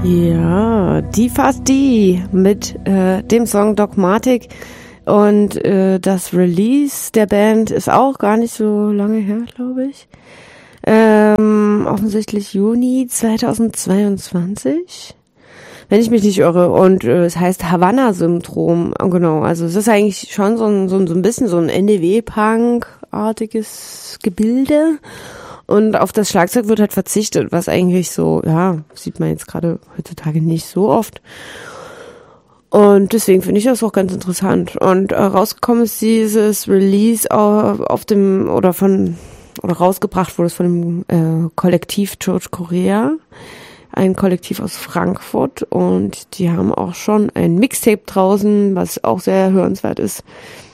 Ja, die Fast D mit dem Song Dogmatic und das Release der Band ist auch gar nicht so lange her, glaube ich. Offensichtlich Juni 2022, wenn ich mich nicht irre. Und es heißt Havanna-Syndrom, genau. Also es ist eigentlich schon so ein bisschen so ein NDW-Punk-artiges Gebilde. Und auf das Schlagzeug wird halt verzichtet, was eigentlich so, ja, sieht man jetzt gerade heutzutage nicht so oft. Und deswegen finde ich das auch ganz interessant. Und rausgekommen ist dieses Release rausgebracht wurde es von dem Kollektiv George Korea, ein Kollektiv aus Frankfurt. Und die haben auch schon ein Mixtape draußen, was auch sehr hörenswert ist.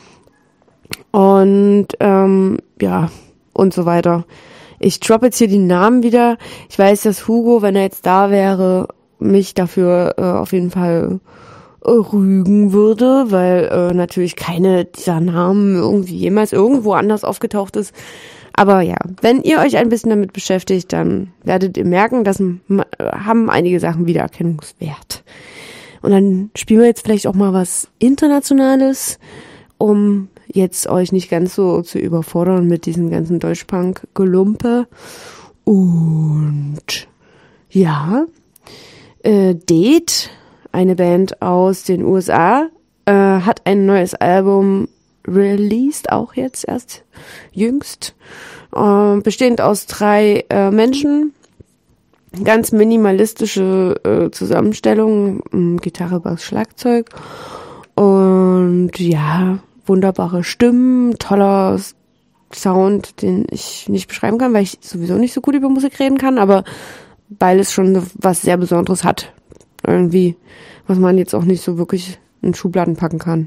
Und ja, und so weiter. Ich droppe jetzt hier die Namen wieder. Ich weiß, dass Hugo, wenn er jetzt da wäre, mich dafür auf jeden Fall rügen würde, weil natürlich keine dieser Namen irgendwie jemals irgendwo anders aufgetaucht ist. Aber ja, wenn ihr euch ein bisschen damit beschäftigt, dann werdet ihr merken, dass haben einige Sachen Wiedererkennungswert. Und dann spielen wir jetzt vielleicht auch mal was Internationales, um jetzt euch nicht ganz so zu überfordern mit diesem ganzen Deutschpunk-Gelumpe. Und ja, Date, eine Band aus den USA, hat ein neues Album released, auch jetzt erst jüngst, bestehend aus 3 Menschen, ganz minimalistische Zusammenstellung, Gitarre, Bass, Schlagzeug und ja, wunderbare Stimmen, toller Sound, den ich nicht beschreiben kann, weil ich sowieso nicht so gut über Musik reden kann, aber weil es schon was sehr Besonderes hat. Irgendwie, was man jetzt auch nicht so wirklich in Schubladen packen kann.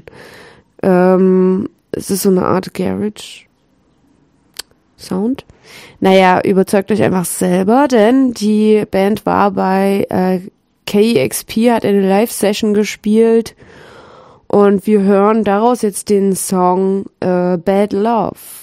Es ist so eine Art Garage Sound. Naja, überzeugt euch einfach selber, denn die Band war bei KEXP, hat eine Live-Session gespielt und wir hören daraus jetzt den Song Bad Love.